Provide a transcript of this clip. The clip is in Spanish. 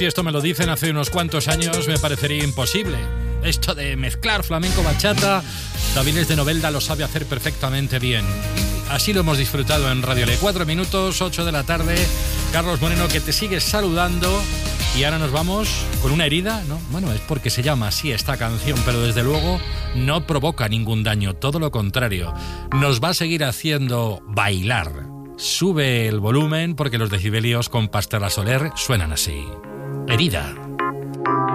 si esto me lo dicen hace unos cuantos años, me parecería imposible. Esto de mezclar flamenco, bachata, Daviles de Novelda lo sabe hacer perfectamente bien. Así lo hemos disfrutado en Radio Le. 4 minutos, 8 de la tarde. Carlos Moreno, que te sigue saludando. Y ahora nos vamos con una herida, ¿no? Bueno, es porque se llama así esta canción, pero desde luego no provoca ningún daño, todo lo contrario. Nos va a seguir haciendo bailar. Sube el volumen porque los decibelios con Pastora Soler suenan así. Herida.